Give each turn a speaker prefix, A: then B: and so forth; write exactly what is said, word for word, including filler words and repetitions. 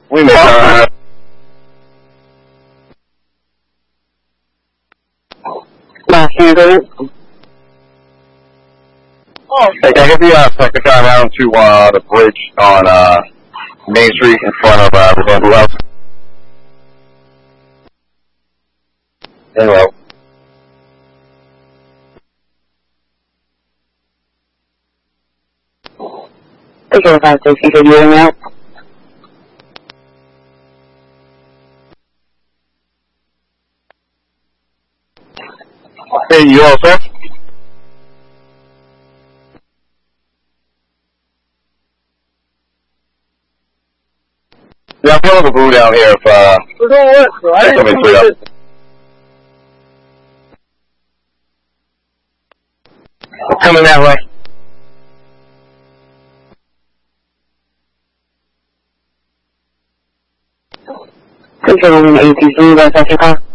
A: We may uh,
B: Last handle.
A: Oh, hey, can I get the uh, second time down to uh, the bridge on uh, Main Street in front of uh, the Bamboo House? Anyway.
B: Okay, five six, you can hear me out.
A: Hey, you all set? Yeah, I'm pulling the boo down here if, uh,
B: We're going to work, right?
A: coming through up.
B: Coming that way. Controlling A T C, that's your car.